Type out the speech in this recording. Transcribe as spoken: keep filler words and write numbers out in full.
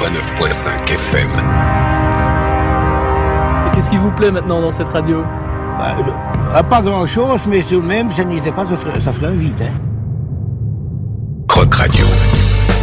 quatre-vingt-neuf virgule cinq F M. Et qu'est-ce qui vous plaît maintenant dans cette radio? Bah, je, pas grand-chose, mais tout de même, ça n'était pas, ça ferait, ça ferait un vide. Hein. Croc Radio.